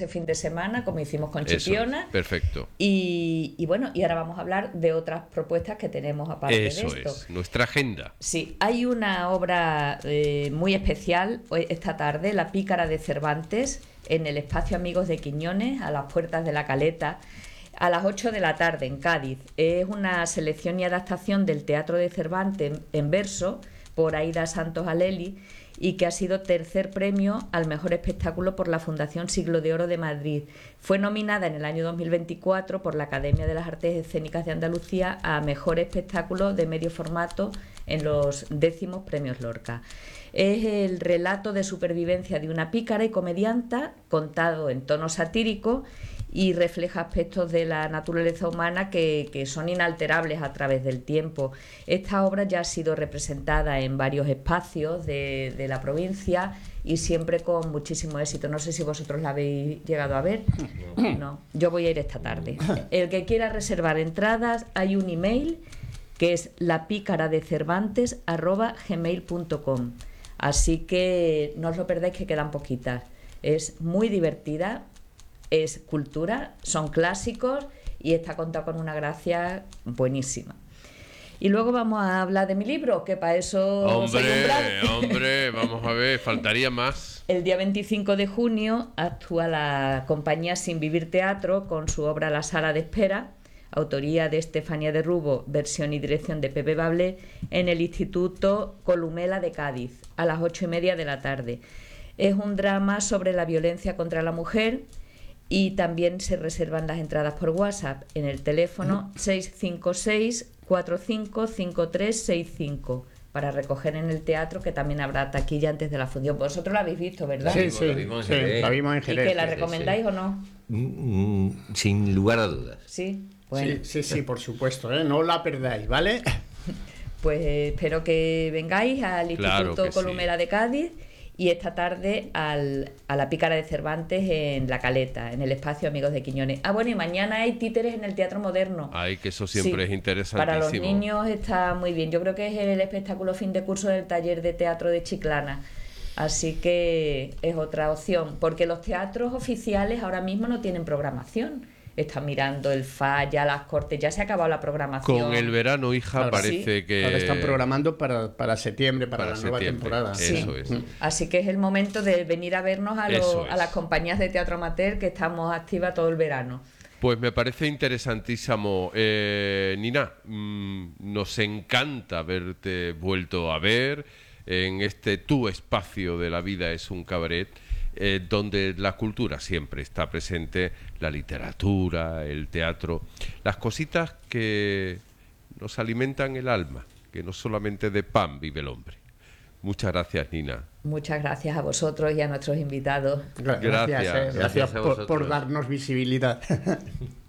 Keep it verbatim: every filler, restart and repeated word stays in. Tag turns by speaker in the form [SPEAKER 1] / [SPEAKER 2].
[SPEAKER 1] ese fin de semana, como hicimos con
[SPEAKER 2] Eso,
[SPEAKER 1] Chipiona.
[SPEAKER 2] perfecto.
[SPEAKER 1] Y, y bueno, y ahora vamos a hablar de otras propuestas que tenemos aparte
[SPEAKER 2] Eso
[SPEAKER 1] de esto.
[SPEAKER 2] es, nuestra agenda.
[SPEAKER 1] Sí, hay una obra eh, muy especial hoy- esta tarde, La Pícara de Cervantes, en el Espacio Amigos de Quiñones, a las puertas de la Caleta, a las ocho de la tarde en Cádiz. Es una selección y adaptación del Teatro de Cervantes en, en verso por Aida Santos Aleli y que ha sido tercer premio al mejor espectáculo por la Fundación Siglo de Oro de Madrid. Fue nominada en el año dos mil veinticuatro por la Academia de las Artes Escénicas de Andalucía a mejor espectáculo de medio formato en los décimos premios Lorca. Es el relato de supervivencia de una pícara y comedianta contado en tono satírico y refleja aspectos de la naturaleza humana que, que son inalterables a través del tiempo. Esta obra ya ha sido representada en varios espacios de, de la provincia y siempre con muchísimo éxito. No sé si vosotros la habéis llegado a ver. No, yo voy a ir esta tarde. El que quiera reservar entradas, hay un email que es lapícaradecervantes arroba gmail punto com. Así que no os lo perdáis, que quedan poquitas. Es muy divertida, es cultura, son clásicos y está contada con una gracia buenísima. Y luego vamos a hablar de mi libro, que para eso
[SPEAKER 2] Hombre,
[SPEAKER 1] soy un bravo.
[SPEAKER 2] hombre, vamos a ver, faltaría más.
[SPEAKER 1] El día veinticinco de junio actúa la compañía Sin Vivir Teatro con su obra La Sala de Espera, autoría de Estefanía de Rubo, versión y dirección de Pepe Bablé, en el Instituto Columela de Cádiz, a las ocho y media de la tarde. Es un drama sobre la violencia contra la mujer y también se reservan las entradas por WhatsApp en el teléfono seis cinco seis, cuatro cinco cinco tres seis cinco para recoger en el teatro, que también habrá taquilla antes de la función. Vosotros la habéis visto, ¿verdad?
[SPEAKER 3] Sí, sí,
[SPEAKER 4] la vimos
[SPEAKER 3] sí,
[SPEAKER 4] en Jerez.
[SPEAKER 3] la vimos en
[SPEAKER 1] ¿Y
[SPEAKER 3] Jerez.
[SPEAKER 1] que la
[SPEAKER 3] Sí, sí.
[SPEAKER 1] recomendáis o no?
[SPEAKER 4] Mm, mm, sin lugar a dudas.
[SPEAKER 1] Sí, bueno,
[SPEAKER 3] Sí, sí, sí, por supuesto, ¿eh? No la perdáis, ¿vale?
[SPEAKER 1] pues eh, espero que vengáis al
[SPEAKER 2] Claro
[SPEAKER 1] Instituto
[SPEAKER 2] que sí.
[SPEAKER 1] Columela de Cádiz y esta tarde al, a la Pícara de Cervantes en La Caleta, en el Espacio Amigos de Quiñones. Ah, bueno, y mañana hay títeres en el Teatro Moderno.
[SPEAKER 2] Ay, que eso siempre
[SPEAKER 1] Sí,
[SPEAKER 2] es interesantísimo.
[SPEAKER 1] Para los niños está muy bien. Yo creo que es el espectáculo fin de curso del taller de teatro de Chiclana. Así que es otra opción, porque los teatros oficiales ahora mismo no tienen programación. Están mirando el Falla, las Cortes, ya se ha acabado la programación.
[SPEAKER 2] Con el verano, hija,
[SPEAKER 3] Ahora
[SPEAKER 2] parece
[SPEAKER 1] sí.
[SPEAKER 2] que...
[SPEAKER 3] Ahora están programando para, para septiembre, para,
[SPEAKER 2] Para
[SPEAKER 3] la nueva
[SPEAKER 2] septiembre.
[SPEAKER 3] temporada.
[SPEAKER 2] Sí. Eso
[SPEAKER 1] Sí.
[SPEAKER 2] es.
[SPEAKER 1] Así que es el momento de venir a vernos a, los-
[SPEAKER 2] Eso es.
[SPEAKER 1] a las compañías de teatro amateur, que estamos activas todo el verano.
[SPEAKER 2] Pues me parece interesantísimo. Eh, Nina, mmm, nos encanta haberte vuelto a ver en este tu espacio de La Vida es un Cabaret, eh, donde la cultura siempre está presente, la literatura, el teatro, las cositas que nos alimentan el alma, que no solamente de pan vive el hombre. Muchas gracias, Nina.
[SPEAKER 1] Muchas gracias a vosotros y a nuestros invitados.
[SPEAKER 3] Gracias,
[SPEAKER 2] Gracias.
[SPEAKER 3] eh,
[SPEAKER 2] Gracias
[SPEAKER 3] gracias
[SPEAKER 4] a
[SPEAKER 3] por,
[SPEAKER 4] vosotros.
[SPEAKER 3] por darnos visibilidad.